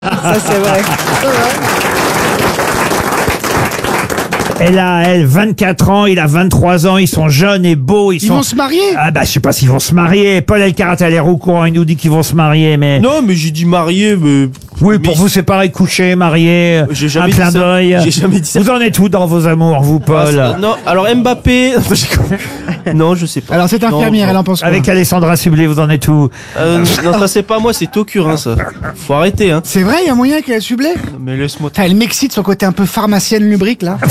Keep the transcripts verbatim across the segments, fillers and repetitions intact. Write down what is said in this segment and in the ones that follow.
Ça, c'est vrai. Elle a, elle, vingt-quatre ans, il a vingt-trois ans, ils sont jeunes et beaux. Ils, Ils sont... vont se marier? Ah bah, je sais pas s'ils vont se marier. Paul Elkarat a l'air au courant, il nous dit qu'ils vont se marier, mais... Non, mais j'ai dit marié, mais... Oui, mais pour vous, c'est pareil, coucher, marié, J'ai un jamais clin dit ça. d'œil. J'ai jamais dit ça. Vous en êtes où dans vos amours, vous, Paul? Ah, non, alors Mbappé... non, je sais pas. Alors cette infirmière, Non, elle en pense quoi? Avec Alessandra Sublet, vous en êtes où? Euh, non, ça c'est pas moi, c'est Tokurin, ça. Faut arrêter, hein. C'est vrai, il y a moyen qu'elle sublée? Mais laisse-moi... Putain, elle m'excite son côté un peu pharmacienne lubrique, là.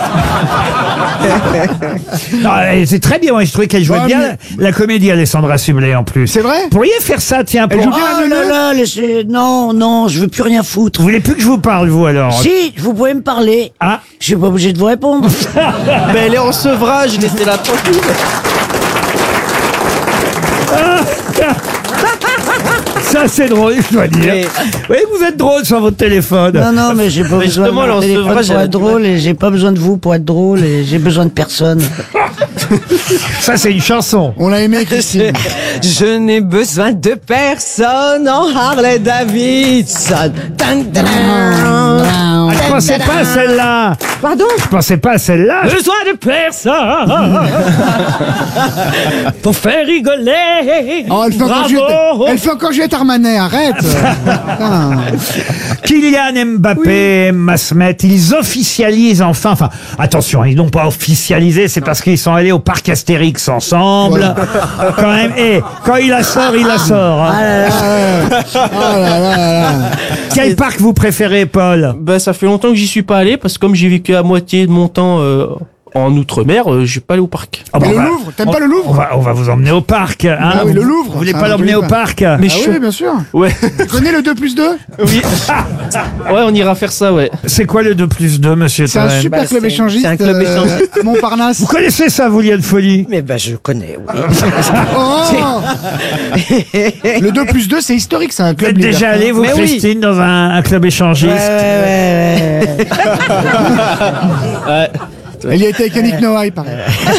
Non, elle- c'est très bien, moi, je trouvais qu'elle jouait Ouais, bien mais- la, la comédie Alessandra Sublet, en plus. C'est vrai? Vous pourriez faire ça, tiens, pour... Elle joue Vous bien Oh le là nœud? là, laissez... Non, non, je veux plus rien foutre. voulez plus que je vous parle, vous, alors? Si, vous pouvez me parler. Ah, Je suis pas obligé de vous répondre. Mais elle est en sevrage, laissez-la tranquille. ça, c'est drôle, je dois dire. Mais- Oui, vous êtes drôle sur votre téléphone. Non, non, mais j'ai pas Mais besoin de justement, mon là, en téléphone sevrage, pour elle a être du drôle et j'ai pas besoin de vous pour être drôle et j'ai besoin de personne. Ça, c'est une chanson. On l'a aimé, Christine. Je n'ai besoin de personne en Harley Davidson. Tan, tan, tan. Je pensais pas à celle-là. Pardon? Je pensais pas à celle-là. Besoin de personne pour faire rigoler. Oh, elle fait encore Bravo. Juliette, elle fait encore Juliette Armanet, arrête. Putain. Kylian Mbappé, Emma Smet, ils officialisent enfin, enfin, attention, ils n'ont pas officialisé, c'est parce qu'ils sont allés au parc Astérix ensemble. Quand même, et quand il la sort, il la sort. hein. Oh là là là là. Quel parc vous préférez, Paul? Bah, ça fait longtemps que j'y suis pas allé, parce que comme j'ai vécu à moitié de mon temps euh, en Outre-mer, euh, j'ai pas allé au parc. Ah bah, Mais on le va- Louvre, t'aimes on- on va, on va vous emmener au parc. Hein. Ah oui, le Louvre, Vous voulez c'est pas un l'emmener joli au parc. parc? Mais Ah je... oui, bien sûr. Ouais, Tu connais le deux plus deux? oui. Ouais, on ira faire ça, ouais. C'est quoi le deux plus deux, monsieur C'est un Toen? super Bah, club c'est- échangiste c'est un club euh, échangiste. à Montparnasse. Vous connaissez ça, vous, Liane Folie? Mais ben, je connais, oui. Oh le deux plus deux, c'est historique, c'est un Vous club êtes déjà libertin. allé, vous, Mais oui. Christine, dans un, un club échangiste? Ouais, ouais, ouais, ouais. Elle y a été avec Yannick Noah, il paraît.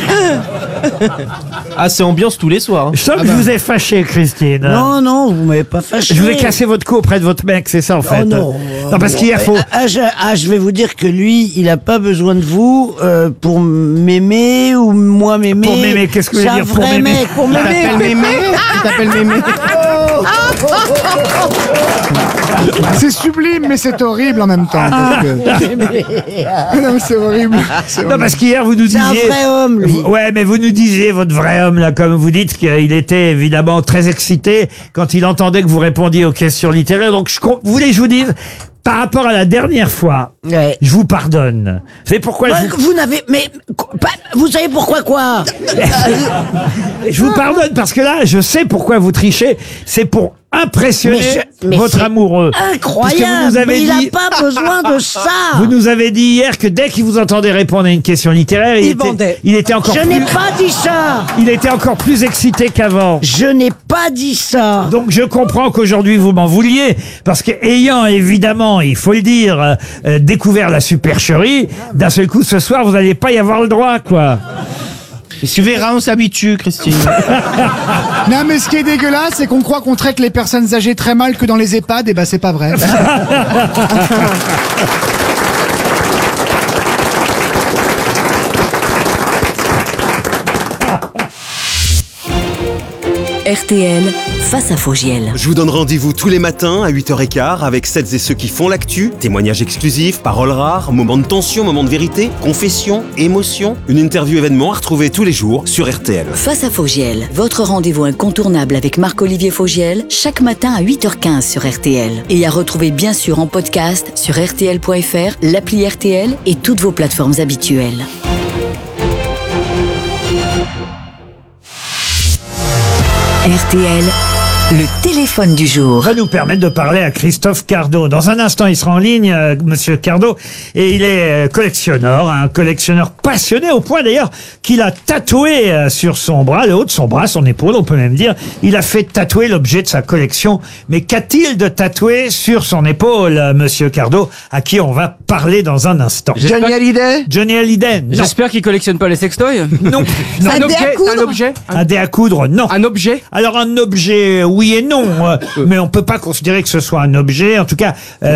Ah, c'est ambiance tous les soirs. hein. Je sens que je vous ai fâché, Christine. Non, non, vous m'avez pas fâché. Je vous ai cassé votre cou auprès de votre mec, c'est ça en fait. Oh non. Non, parce qu'hier, faut. Ah, ah, je, ah, je vais vous dire que lui, il a pas besoin de vous euh, pour m'aimer ou moi m'aimer. Pour m'aimer, qu'est-ce que vous C'est voulez un dire, pour vrai m'aimer mec, pour m'aimer. Mémé Il t'appelle Mémé C'est sublime, mais c'est horrible en même temps. parce que- non, mais c'est horrible. C'est Non, horrible. parce qu'hier, vous nous C'est un disiez. vrai homme, lui. Ouais, mais vous nous disiez, votre vrai homme, là, comme vous dites, qu'il était évidemment très excité quand il entendait que vous répondiez aux questions littéraires. Donc, je com- vous voulez que je vous dise, par rapport à la dernière fois, Ouais. je vous pardonne. Vous savez pourquoi Ouais, je vous... Vous n'avez, mais quoi, pas- vous savez pourquoi quoi? je vous pardonne parce que là, je sais pourquoi vous trichez. C'est pour impressionner Mais je- mais votre c'est amoureux. Parce que Incroyable. vous nous avez Mais il dit- n'a pas besoin de ça. Vous nous avez dit hier que dès qu'il vous entendait répondre à une question littéraire, il, Il était, bandait. il était encore Je plus, n'ai pas dit ça. il était encore plus excité qu'avant. Je n'ai pas dit ça. Donc je comprends qu'aujourd'hui vous m'en vouliez, parce que ayant évidemment, il faut le dire, euh, euh, découvert la supercherie, d'un seul coup ce soir vous n'allez pas y avoir le droit, quoi. Tu verras, on s'habitue, Christine. Non, mais ce qui est dégueulasse, c'est qu'on croit qu'on traite les personnes âgées très mal que dans les EHPAD, et bah c'est pas vrai. R T L, face à Fogiel. Je vous donne rendez-vous tous les matins à huit heures quinze avec celles et ceux qui font l'actu, témoignages exclusifs, paroles rares, moments de tension, moments de vérité, confessions, émotions, une interview événement à retrouver tous les jours sur R T L. Face à Fogiel, votre rendez-vous incontournable avec Marc-Olivier Fogiel, chaque matin à huit heures quinze sur R T L. Et à retrouver bien sûr en podcast sur R T L point F R, l'appli R T L et toutes vos plateformes habituelles. R T L, le téléphone du jour. Va nous permettre de parler à Christophe Cardot. Dans un instant, il sera en ligne, euh, Monsieur Cardot, et il est euh, collectionneur, un collectionneur passionné au point d'ailleurs qu'il a tatoué euh, sur son bras, le haut de son bras, son épaule, on peut même dire, il a fait tatouer l'objet de sa collection. Mais qu'a-t-il de tatoué sur son épaule, euh, Monsieur Cardot, à qui on va parler dans un instant? Johnny Hallyday. Johnny Hallyday, non. J'espère qu'il collectionne pas les sextoys. Non. Non. Un objet, un objet, Un dé à coudre, non. un objet. Alors un objet, oui et non, euh, mais on peut pas considérer que ce soit un objet. En tout cas, euh,